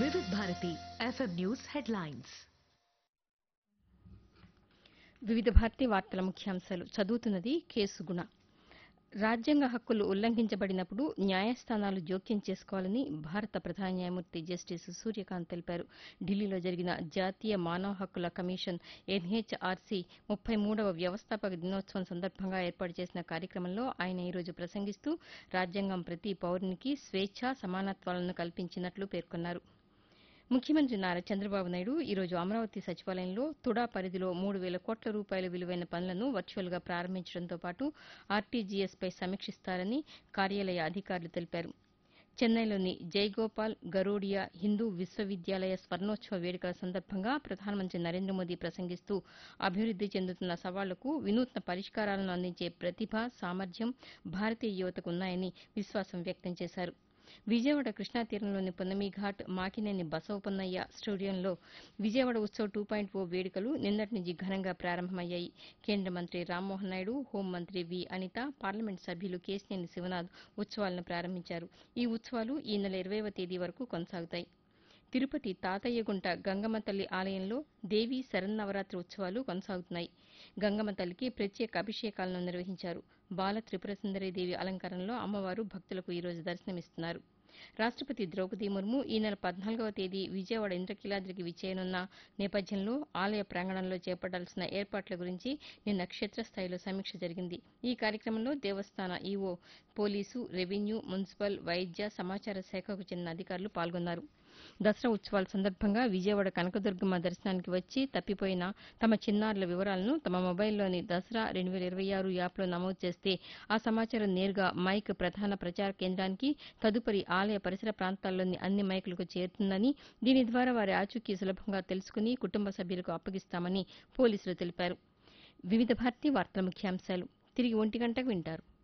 వివిధ Bharati FM news headlines. వివిధ భారతి వార్తల ముఖ్యాంశాలు చదువుతున్నది కేసుగుణ. రాజ్యాంగ హక్కులు ఉల్లంఘించబడినప్పుడు న్యాయస్థానాలు జోక్యం చేసుకోవాలని భారత ప్రధాన న్యాయమూర్తి జస్టిస్ సూర్యకాంత్ తెలిపారు. ఢిల్లీలో జరిగిన జాతీయ మానవ హక్కుల కమిషన్ ఎన్హెచ్ఆర్సీ 33వ వ్యవస్థాపక దినోత్సవం సందర్భంగా ఏర్పాటు చేసిన కార్యక్రమంలో ఆయన ఈరోజు ప్రసంగిస్తూ రాజ్యాంగం ప్రతి పౌరునికి స్వేచ్ఛ, సమానత్వాలను కల్పించినట్లు పేర్కొన్నారు. ముఖ్యమంత్రి నారా చంద్రబాబు నాయుడు ఈరోజు అమరావతి సచివాలయంలో తుడా పరిధిలో 3,000 కోట్ల రూపాయల విలువైన పనులను వర్చువల్గా ప్రారంభించడంతో పాటు ఆర్టీజీఎస్పై సమీక్షిస్తారని కార్యాలయ అధికారులు తెలిపారు. చెన్నైలోని జైగోపాల్ గరోడియా హిందూ విశ్వవిద్యాలయ స్వర్ణోత్సవ వేడుకల సందర్భంగా ప్రధానమంత్రి నరేంద్ర మోదీ ప్రసంగిస్తూ అభివృద్ది చెందుతున్న సవాళ్లకు వినూత్న పరిష్కారాలను అందించే ప్రతిభ, సామర్థ్యం భారతీయ యువతకు ఉన్నాయని విశ్వాసం వ్యక్తం చేశారు. విజయవాడ కృష్ణా తీరంలోని పున్నమిఘాట్, మాకినేని బసవపున్నయ్య స్టేడియంలో విజయవాడ ఉత్సవ్ 2.0 వేడుకలు నిన్నటి నుంచి ఘనంగా ప్రారంభమయ్యాయి. కేంద్ర మంత్రి రామ్మోహన్ నాయుడు, హోంమంత్రి వి. అనిత, పార్లమెంట్ సభ్యులు కేశినేని శివనాథ్ ఉత్సవాలను ప్రారంభించారు. ఈ ఉత్సవాలు ఈ నెల 20వ తేదీ వరకు కొనసాగుతాయి. తిరుపతి తాతయ్యగుంట గంగమ్మ తల్లి ఆలయంలో దేవీ శరన్నవరాత్రి ఉత్సవాలు కొనసాగుతున్నాయి. గంగమ్మ తల్లికి ప్రత్యేక అభిషేకాలను నిర్వహించారు. బాల త్రిపుర సుందరీదేవి అలంకారంలో అమ్మవారు భక్తులకు ఈరోజు దర్శనమిస్తున్నారు. రాష్టపతి ద్రౌపది ముర్ము ఈ నెల 14వ తేదీ విజయవాడ ఇంద్రకీలాద్రికి విచ్చేయనున్న నేపథ్యంలో ఆలయ ప్రాంగణంలో చేపట్టాల్సిన ఏర్పాట్ల గురించి నిన్న క్షేత్రస్థాయిలో సమీక్ష జరిగింది. ఈ కార్యక్రమంలో దేవస్థాన ఈవో, పోలీసు, రెవెన్యూ, మున్సిపల్, వైద్య, సమాచార శాఖకు చెందిన అధికారులు పాల్గొన్నారు. దసరా ఉత్సవాల సందర్భంగా విజయవాడ కనకదుర్గమ్మ దర్శనానికి వచ్చి తప్పిపోయిన తమ చిన్నారుల వివరాలను తమ మొబైల్లోని దసరా 2026 యాప్లో నమోదు చేస్తే ఆ సమాచారం నేరుగా మైక్ ప్రధాన ప్రచార కేంద్రానికి, తదుపరి ఆలయ పరిసర ప్రాంతాల్లోని అన్ని మైకులకు చేరుతుందని, దీని ద్వారా వారి ఆచూకీ సులభంగా తెలుసుకుని కుటుంబ సభ్యులకు అప్పగిస్తామని పోలీసులు తెలిపారు. వివిధ భారతి వార్తల ముఖ్యాంశాలు తిరిగి 1 గంటకు వింటారు.